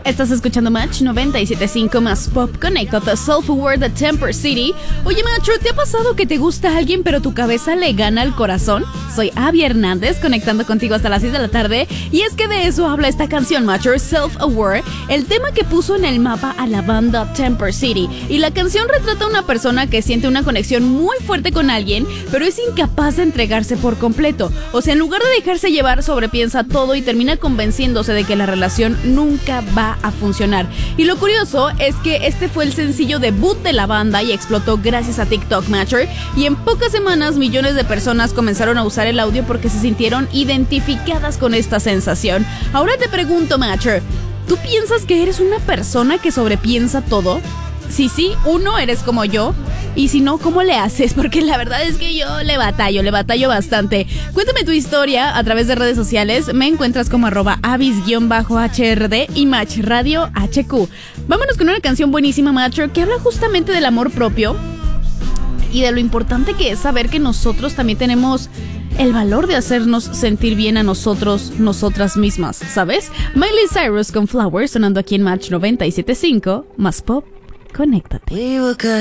Estás escuchando Match 97.5 más Pop. Conéctate, Self-Aware de Temper City. Oye, Macho, ¿te ha pasado que te gusta alguien pero tu cabeza le gana al corazón? Soy Abby Hernández, conectando contigo hasta las 6 de la tarde. Y es que de eso habla esta canción, Macho, Self-Aware, el tema que puso en el mapa a la banda Temper City. Y la canción retrata a una persona que siente una conexión muy fuerte con alguien, pero es incapaz de entregarse por completo. O sea, en lugar de dejarse llevar, sobrepiensa todo y termina convenciéndose de que la relación nunca va a funcionar. Y lo curioso es que este fue el sencillo debut de la banda y explotó gracias a TikTok, Matcher, y en pocas semanas millones de personas comenzaron a usar el audio porque se sintieron identificadas con esta sensación. Ahora te pregunto, Matcher, ¿tú piensas que eres una persona que sobrepiensa todo? Si sí, uno, eres como yo. Y si no, ¿cómo le haces? Porque la verdad es que yo le batallo bastante. Cuéntame tu historia a través de redes sociales. Me encuentras como @avis_HRD y Match Radio HQ. Vámonos con una canción buenísima, Matcher, que habla justamente del amor propio y de lo importante que es saber que nosotros también tenemos el valor de hacernos sentir bien a nosotras mismas, ¿sabes? Miley Cyrus con Flowers sonando aquí en Match 97.5 más Pop. Conéctate.